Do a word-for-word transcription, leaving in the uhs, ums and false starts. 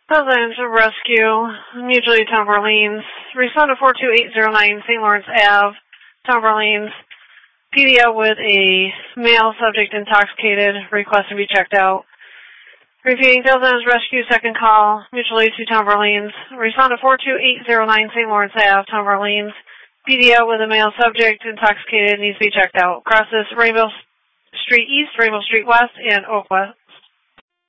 Southern Rescue, mutually Tom Orleans. Respond to four two eight zero nine Saint Lawrence Avenue, Tom Orleans. P D L with a male subject intoxicated, request to be checked out. Repeating, Southern Rescue, second call, mutually to Tom Orleans. Respond to four two eight zero nine Saint Lawrence Avenue, Tom Orleans. P D L with a male subject intoxicated, needs to be checked out. Crosses Rainbow Street East, Rainbow Street West, and Oak West.